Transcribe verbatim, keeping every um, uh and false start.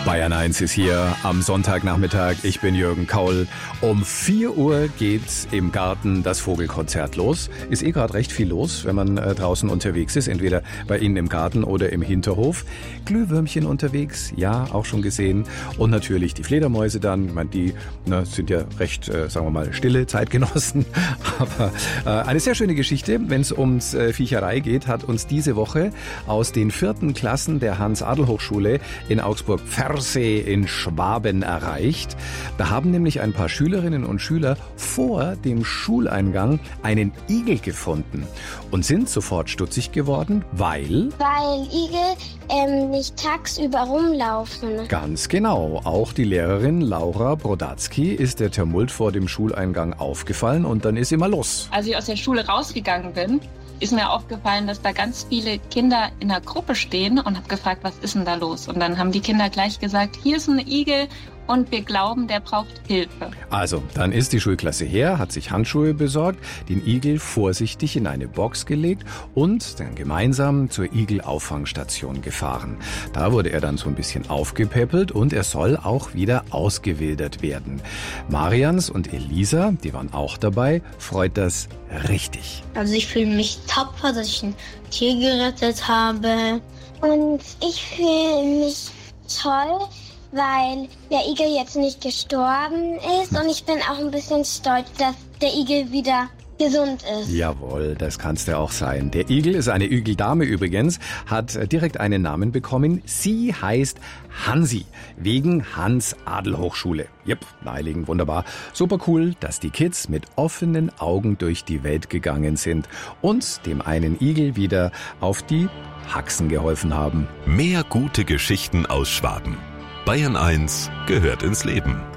Bayern eins ist hier am Sonntagnachmittag. Ich bin Jürgen Kaul. Um vier Uhr geht im Garten das Vogelkonzert los. Ist eh gerade recht viel los, wenn man äh, draußen unterwegs ist. Entweder bei Ihnen im Garten oder im Hinterhof. Glühwürmchen unterwegs, ja, auch schon gesehen. Und natürlich die Fledermäuse dann. Ich meine, die na, sind ja recht, äh, sagen wir mal, stille Zeitgenossen. Aber äh, eine sehr schöne Geschichte, wenn es ums äh, Viecherei geht, hat uns diese Woche aus den vierten Klassen der Hans-Adler-Hochschule in Augsburg-Pfersee in Schwaben erreicht. Da haben nämlich ein paar Schülerinnen und Schüler vor dem Schuleingang einen Igel gefunden und sind sofort stutzig geworden, weil... Weil Igel ähm, nicht tagsüber rumlaufen. Ganz genau. Auch die Lehrerin Laura Brodatzky ist der Tumult vor dem Schuleingang aufgefallen und dann ist immer los. Als ich aus der Schule rausgegangen bin, ist mir aufgefallen, dass da ganz viele Kinder in der Gruppe stehen und habe gefragt, was ist denn da los? Und dann haben die Kinder gleich gesagt, hier ist ein Igel und wir glauben, der braucht Hilfe. Also, dann ist die Schulklasse her, hat sich Handschuhe besorgt, den Igel vorsichtig in eine Box gelegt und dann gemeinsam zur Igelauffangstation gefahren. Da wurde er dann so ein bisschen aufgepäppelt und er soll auch wieder ausgewildert werden. Marians und Elisa, die waren auch dabei, freut das richtig. Also ich fühle mich tapfer, dass ich ein Tier gerettet habe. Und ich fühle mich toll, weil der Igel jetzt nicht gestorben ist und ich bin auch ein bisschen stolz, dass der Igel wieder gesund ist. Jawohl, das kann's ja auch sein. Der Igel ist eine Igeldame übrigens, hat direkt einen Namen bekommen. Sie heißt Hansi, wegen Hans-Adler-Hochschule. Jep, naheliegend, wunderbar. Super cool, dass die Kids mit offenen Augen durch die Welt gegangen sind und dem einen Igel wieder auf die Haxen geholfen haben. Mehr gute Geschichten aus Schwaben. Bayern eins gehört ins Leben.